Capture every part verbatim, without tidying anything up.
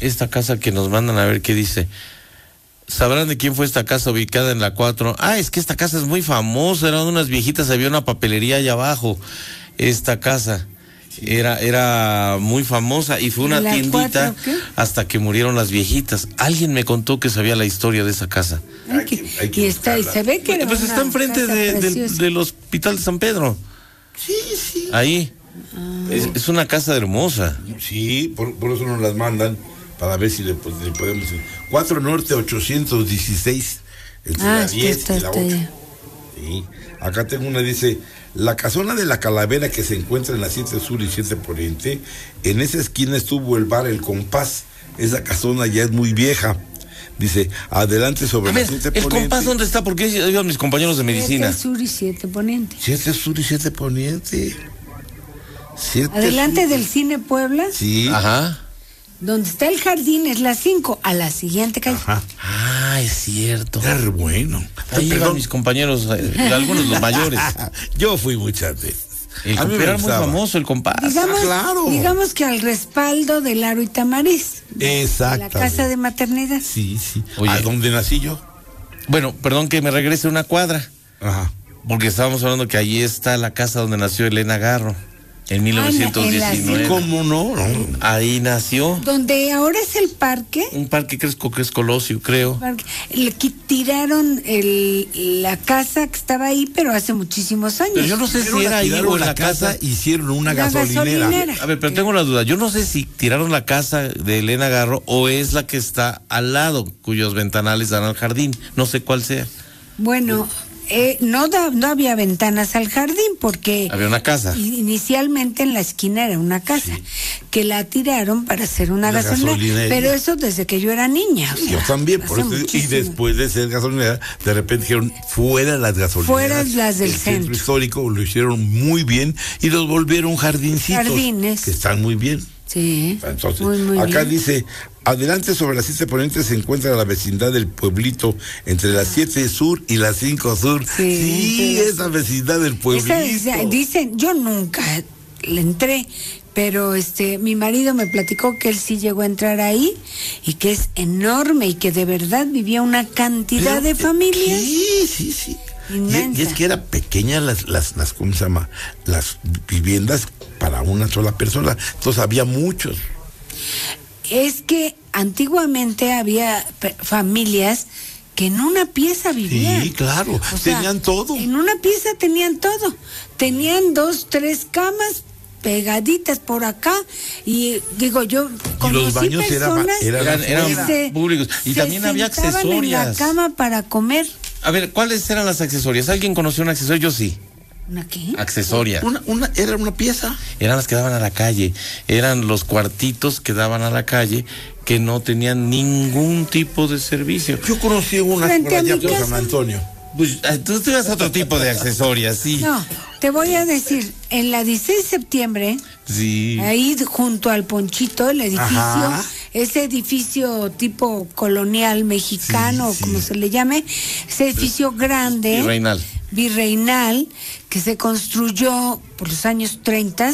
esta casa que nos mandan a ver qué dice. ¿Sabrán de quién fue esta casa ubicada en la cuatro? Ah, es que esta casa es muy famosa, eran unas viejitas, había una papelería allá abajo. Esta casa era era muy famosa y fue una tiendita hasta que murieron las viejitas. Alguien me contó que sabía la historia de esa casa. Hay que, hay que y está y se ve que era pues está enfrente de, de, del Hospital de San Pedro. Sí, sí. Ahí. Ah. Es, es una casa hermosa. Sí, por, por eso nos las mandan para ver si le, pues, le podemos... cuatro Norte ochocientos dieciséis, entre ah, la diez está, y la está, ocho. está. Sí. Acá tengo una, dice, la casona de la Calavera que se encuentra en la siete Sur y siete Poniente, en esa esquina estuvo el bar El Compás. Esa casona ya es muy vieja. Dice, adelante sobre a la ver, siete ¿el Poniente. Compás dónde está? Porque iban mis compañeros de medicina. siete Sur y siete Poniente. siete Sur y siete Poniente. siete Adelante sur. del Cine Puebla. Sí. Ajá. Donde está el jardín es la cinco, a la siguiente calle. Ajá. Ah, es cierto. Era re bueno. Ahí iban mis compañeros, eh, algunos los mayores. Yo fui muchas veces. El A mí compás me era muy gustaba. famoso, el Compás. Digamos, Ah, claro. digamos que al respaldo del Laro y Tamariz. Exacto. La casa de maternidad. Sí, sí. Oye. ¿A dónde nací yo? Bueno, perdón que me regrese una cuadra, Ajá. porque estábamos hablando que allí está la casa donde nació Elena Garro, en mil novecientos diecinueve. en la- ¿Cómo no? No. Ahí nació. Donde ahora es el parque. Un parque cresco que es Colosio, creo. Parque, le qui- tiraron el, la casa que estaba ahí, pero hace muchísimos años. Pero yo no sé si Primero era la ahí tiraron o en la la casa. casa, hicieron una La gasolinera. gasolinera. A ver, pero tengo una duda. Yo no sé si tiraron la casa de Elena Garro o es la que está al lado, cuyos ventanales dan al jardín. No sé cuál sea. Bueno, eh, no, da- no había ventanas al jardín porque Había una casa. inicialmente en la esquina era una casa que la tiraron para hacer una La gasolinera, gasolinera. pero eso desde que yo era niña. o sea, Yo también, por hace eso, y muchísimo. después de ser gasolinera, de repente dijeron, fuera las gasolineras. Fuera las del El centro centro. histórico lo hicieron muy bien y los volvieron jardincitos. Jardines. Que están muy bien. Sí, Entonces, muy, muy acá bien. dice, adelante sobre la siete Poniente se encuentra la vecindad del pueblito entre la siete Sur y la cinco Sur. Sí, Sí, sí. esa vecindad del pueblito. Esa- esa- dicen, yo nunca le entré, pero este mi marido me platicó que él sí llegó a entrar ahí y que es enorme y que de verdad vivía una cantidad Pero, de familias. Sí, sí, sí. Y, Inmensa. y es que era pequeña las, las, las, ¿cómo se llama? Las viviendas para una sola persona. Entonces había muchos. Es que antiguamente había pe- familias que en una pieza vivían. Sí, claro. O sea, Tenían todo. En una pieza tenían todo. Tenían dos, tres camas pegaditas por acá y digo yo conocí los baños eran- personas eran- que eran se- públicos. Y se también había sentaban accesorias. en la cama para comer. A ver, ¿cuáles eran las accesorias? ¿Alguien conoció un accesorio? Yo sí. ¿Una qué? Accesoria. Una, una, era una pieza. Eran las que daban a la calle. Eran los cuartitos que daban a la calle que no tenían ningún tipo de servicio. Yo conocí una Frente por a allá mi por casa. San Antonio. Pues ah, tú tuvieras otro tipo de accesorias, sí. No, te voy a decir, en la dieciséis de septiembre, Sí. ahí junto al Ponchito, el edificio, Ajá. ese edificio tipo colonial mexicano, Sí, sí. como se le llame, ese edificio grande, Virreinal. virreinal, que se construyó por los años treinta,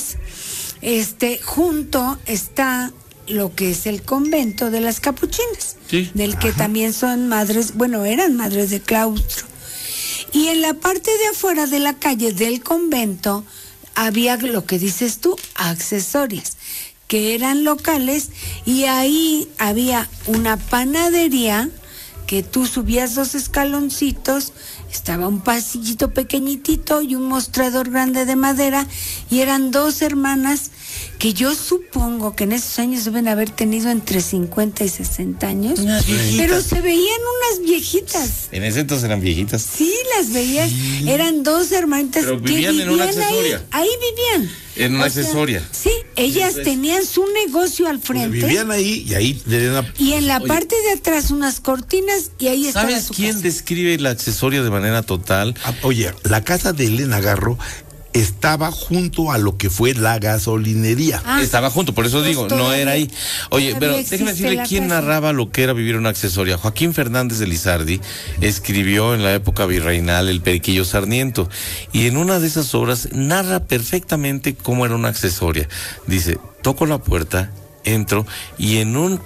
este, junto está lo que es el convento de las capuchinas, Sí. del que también son madres, bueno, eran madres de claustro. Y en la parte de afuera de la calle del convento había lo que dices tú, accesorias, que eran locales, y ahí había una panadería que tú subías dos escaloncitos, estaba un pasillito pequeñitito y un mostrador grande de madera, y eran dos hermanas que yo supongo que en esos años deben haber tenido entre cincuenta y sesenta años, Unas viejitas. pero se veían unas viejitas. En ese entonces eran viejitas. Sí, las veías, eran dos hermanitas Pero que vivían en una vivían accesoria. ahí, ahí vivían. En una O sea, accesoria. Sí, ellas pues. tenían su negocio al Pues frente. vivían ahí y ahí tenían una- Y en la Oye. parte de atrás unas cortinas y ahí estaba ¿Sabes su quién casa. describe el accesorio de manera total? Ah, oye, la casa de Elena Garro estaba junto a lo que fue la gasolinería. Ah, Estaba junto, por eso pues digo, no todavía- era ahí. Oye, todavía pero existe déjeme decirle la quién casa. narraba lo que era vivir una accesoria. Joaquín Fernández de Lizardi escribió en la época virreinal El Periquillo Sarniento, y en una de esas obras narra perfectamente cómo era una accesoria. Dice, toco la puerta, entro, y en un